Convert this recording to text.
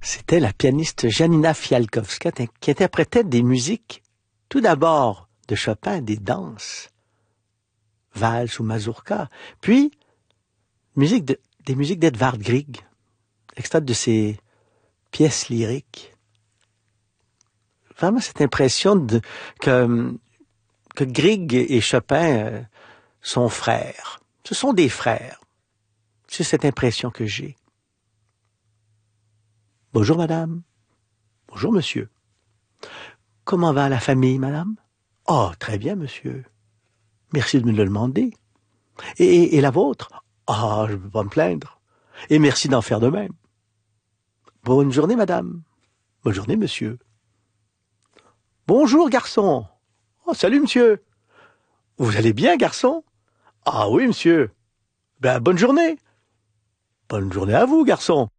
C'était la pianiste Janina Fialkowska qui interprétait des musiques, tout d'abord de Chopin, des danses, valses ou mazurka, puis des musiques d'Edvard Grieg, extraites de ses pièces lyriques. Vraiment cette impression que Grieg et Chopin sont frères. Ce sont des frères. C'est cette impression que j'ai. Bonjour madame. Bonjour monsieur. Comment va la famille, madame? Oh, très bien, monsieur. Merci de me le demander. Et la vôtre? Ah, je ne peux pas me plaindre. Et merci d'en faire de même. Bonne journée, madame. Bonne journée, monsieur. Bonjour, garçon. Oh, salut, monsieur. Vous allez bien, garçon? Ah oui, monsieur. Ben, bonne journée. Bonne journée à vous, garçon.